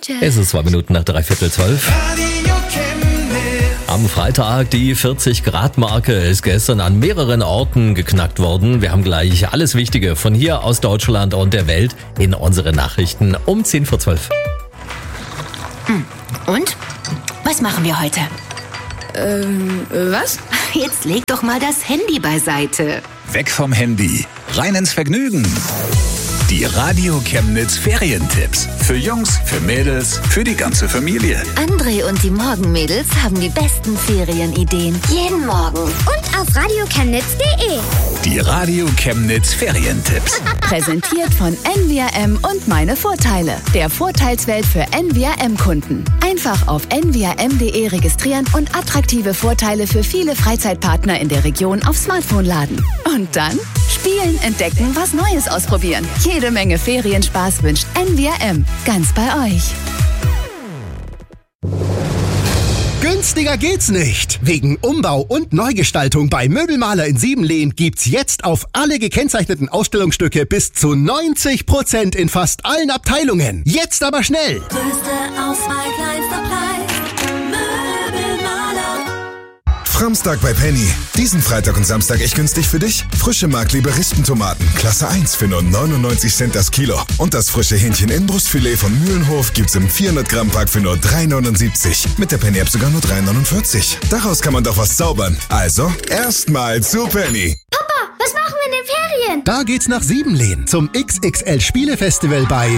Kirche. Es ist 2 Minuten nach 11:45. Am Freitag die 40-Grad-Marke ist gestern an mehreren Orten geknackt worden. Wir haben gleich alles Wichtige von hier aus Deutschland und der Welt in unsere Nachrichten um 10:12. Und? Was machen wir heute? Was? Jetzt leg doch mal das Handy beiseite. Weg vom Handy, rein ins Vergnügen. Die Radio Chemnitz Ferientipps. Für Jungs, für Mädels, für die ganze Familie. André und die Morgenmädels haben die besten Ferienideen. Jeden Morgen. Und auf radiochemnitz.de. Die Radio Chemnitz Ferientipps. Präsentiert von NVRM und meine Vorteile. Der Vorteilswelt für NVRM-Kunden. Einfach auf nvrm.de registrieren und attraktive Vorteile für viele Freizeitpartner in der Region auf Smartphone laden. Und dann spielen, entdecken, was Neues ausprobieren. Jede Menge Ferienspaß wünscht NVRM. Ganz bei euch. Günstiger geht's nicht. Wegen Umbau und Neugestaltung bei Möbelmaler in Siebenlehn gibt's jetzt auf alle gekennzeichneten Ausstellungsstücke bis zu 90% in fast allen Abteilungen. Jetzt aber schnell! Größte Auswahl, kleinster Preis. Möbelmaler. Framstag bei Penny. Diesen Freitag und Samstag echt günstig für dich? Frische Mark-Liberistentomaten, Klasse 1 für nur 99 Cent das Kilo. Und das frische Hähnchen-Innenbrustfilet von Mühlenhof gibt's im 400-Gramm-Pack für nur 3,79. Mit der Penny-App sogar nur 3,49. Daraus kann man doch was zaubern. Also, erstmal zu Penny. Papa, was machen wir in den Ferien? Da geht's nach Siebenlehn zum XXL Spielefestival bei...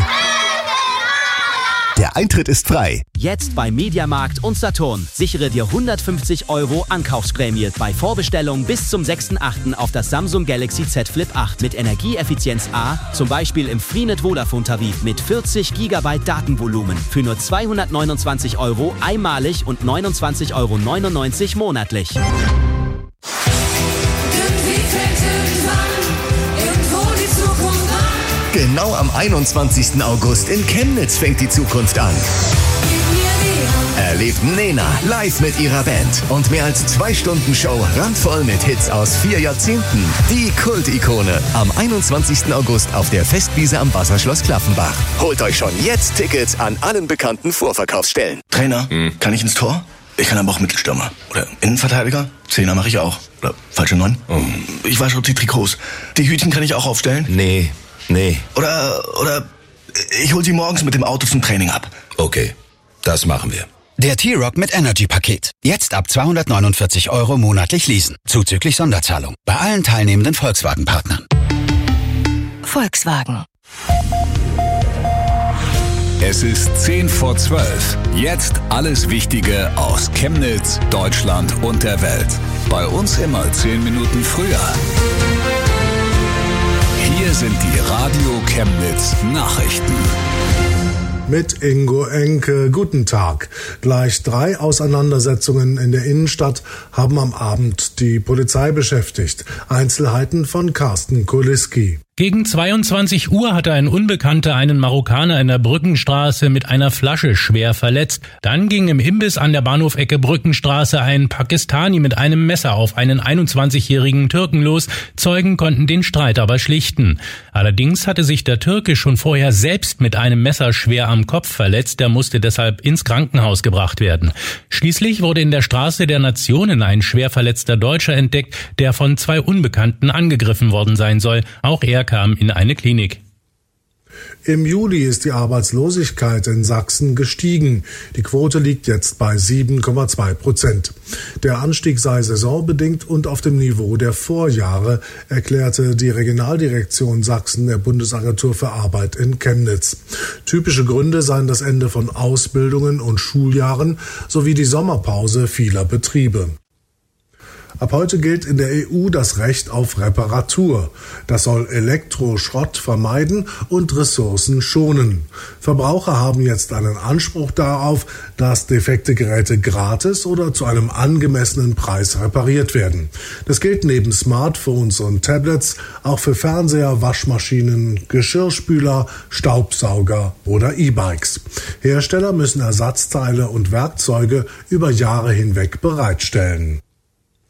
Der Eintritt ist frei. Jetzt bei Mediamarkt und Saturn. Sichere dir 150 € Ankaufsprämie bei Vorbestellung bis zum 6.8. auf das Samsung Galaxy Z Flip 8 mit Energieeffizienz A, zum Beispiel im Freenet Vodafone-Tarif mit 40 GB Datenvolumen für nur 229 € einmalig und 29,99 € monatlich. Genau am 21. August in Chemnitz fängt die Zukunft an. Erlebt Nena live mit ihrer Band und mehr als 2 Stunden Show randvoll mit Hits aus 4 Jahrzehnten. Die Kult-Ikone am 21. August auf der Festwiese am Wasserschloss Klaffenbach. Holt euch schon jetzt Tickets an allen bekannten Vorverkaufsstellen. Trainer, kann ich ins Tor? Ich kann aber auch Mittelstürmer. Oder Innenverteidiger? Zehner mache ich auch. Oder falsche 9? Ich wasche auch die Trikots. Die Hütchen kann ich auch aufstellen? Nee. Oder ich hol sie morgens mit dem Auto zum Training ab. Okay, das machen wir. Der T-Rock mit Energy-Paket. Jetzt ab 249 € monatlich leasen. Zuzüglich Sonderzahlung. Bei allen teilnehmenden Volkswagen-Partnern. Volkswagen. Es ist 10:12. Jetzt alles Wichtige aus Chemnitz, Deutschland und der Welt. Bei uns immer 10 Minuten früher. Hier sind die Radio Chemnitz Nachrichten. Mit Ingo Enke. Guten Tag. Gleich 3 Auseinandersetzungen in der Innenstadt haben am Abend die Polizei beschäftigt. Einzelheiten von Carsten Kuliski. Gegen 22 Uhr hatte ein Unbekannter einen Marokkaner in der Brückenstraße mit einer Flasche schwer verletzt. Dann ging im Imbiss an der Bahnhofecke Brückenstraße ein Pakistani mit einem Messer auf einen 21-jährigen Türken los. Zeugen konnten den Streit aber schlichten. Allerdings hatte sich der Türke schon vorher selbst mit einem Messer schwer am Kopf verletzt. Er musste deshalb ins Krankenhaus gebracht werden. Schließlich wurde in der Straße der Nationen ein schwer verletzter Deutscher entdeckt, der von 2 Unbekannten angegriffen worden sein soll. Auch er kam in eine Klinik. Im Juli ist die Arbeitslosigkeit in Sachsen gestiegen. Die Quote liegt jetzt bei 7,2%. Der Anstieg sei saisonbedingt und auf dem Niveau der Vorjahre, erklärte die Regionaldirektion Sachsen der Bundesagentur für Arbeit in Chemnitz. Typische Gründe seien das Ende von Ausbildungen und Schuljahren sowie die Sommerpause vieler Betriebe. Ab heute gilt in der EU das Recht auf Reparatur. Das soll Elektroschrott vermeiden und Ressourcen schonen. Verbraucher haben jetzt einen Anspruch darauf, dass defekte Geräte gratis oder zu einem angemessenen Preis repariert werden. Das gilt neben Smartphones und Tablets auch für Fernseher, Waschmaschinen, Geschirrspüler, Staubsauger oder E-Bikes. Hersteller müssen Ersatzteile und Werkzeuge über Jahre hinweg bereitstellen.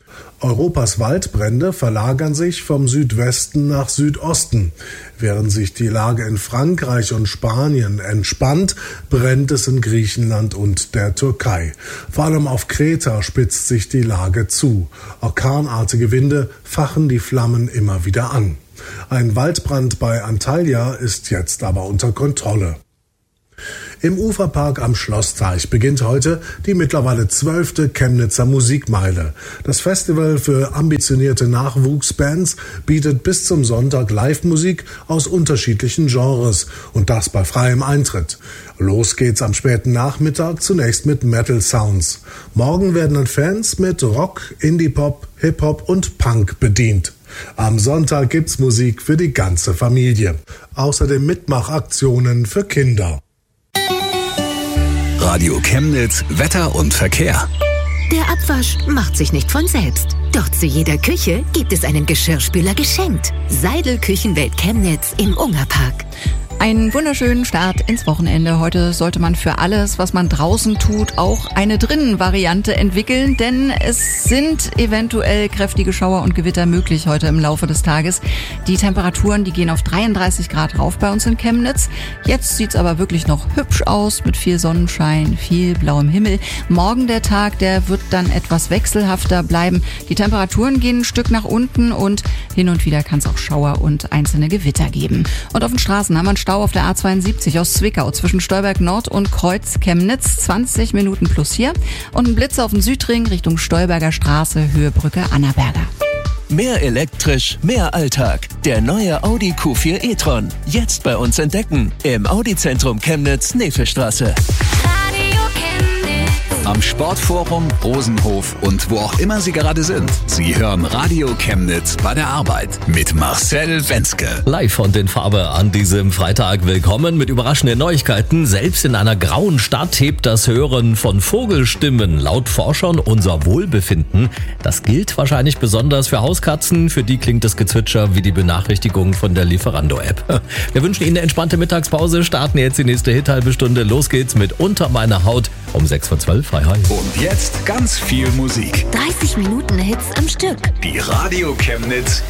Europas Waldbrände verlagern sich vom Südwesten nach Südosten. Während sich die Lage in Frankreich und Spanien entspannt, brennt es in Griechenland und der Türkei. Vor allem auf Kreta spitzt sich die Lage zu. Orkanartige Winde fachen die Flammen immer wieder an. Ein Waldbrand bei Antalya ist jetzt aber unter Kontrolle. Im Uferpark am Schlossteich beginnt heute die mittlerweile 12. Chemnitzer Musikmeile. Das Festival für ambitionierte Nachwuchsbands bietet bis zum Sonntag Live-Musik aus unterschiedlichen Genres und das bei freiem Eintritt. Los geht's am späten Nachmittag zunächst mit Metal-Sounds. Morgen werden dann Fans mit Rock, Indie-Pop, Hip-Hop und Punk bedient. Am Sonntag gibt's Musik für die ganze Familie. Außerdem Mitmachaktionen für Kinder. Radio Chemnitz, Wetter und Verkehr. Der Abwasch macht sich nicht von selbst. Doch zu jeder Küche gibt es einen Geschirrspüler geschenkt. Seidel Küchenwelt Chemnitz im Ungerpark. Einen wunderschönen Start ins Wochenende. Heute sollte man für alles, was man draußen tut, auch eine Drinnen-Variante entwickeln, denn es sind eventuell kräftige Schauer und Gewitter möglich heute im Laufe des Tages. Die Temperaturen, die gehen auf 33 Grad rauf bei uns in Chemnitz. Jetzt sieht's aber wirklich noch hübsch aus mit viel Sonnenschein, viel blauem Himmel. Morgen der Tag, der wird dann etwas wechselhafter bleiben. Die Temperaturen gehen ein Stück nach unten und hin und wieder kann es auch Schauer und einzelne Gewitter geben. Und auf den Straßen haben wir einen Stau auf der A72 aus Zwickau zwischen Stolberg Nord und Kreuz Chemnitz, 20 Minuten plus hier. Und ein Blitz auf den Südring Richtung Stolberger Straße, Höhe Brücke Annaberger. Mehr elektrisch, mehr Alltag. Der neue Audi Q4 e-tron. Jetzt bei uns entdecken. Im Audi-Zentrum Chemnitz, Nefelstraße. Am Sportforum, Rosenhof und wo auch immer Sie gerade sind. Sie hören Radio Chemnitz bei der Arbeit mit Marcel Wenzke. Live und in Farbe an diesem Freitag. Willkommen mit überraschenden Neuigkeiten. Selbst in einer grauen Stadt hebt das Hören von Vogelstimmen laut Forschern unser Wohlbefinden. Das gilt wahrscheinlich besonders für Hauskatzen. Für die klingt das Gezwitscher wie die Benachrichtigung von der Lieferando-App. Wir wünschen Ihnen eine entspannte Mittagspause, starten jetzt die nächste Hit-halbe Stunde. Los geht's mit Unter meiner Haut um 6:12. Hi, hi. Und jetzt ganz viel Musik. 30 Minuten Hits am Stück. Die Radio Chemnitz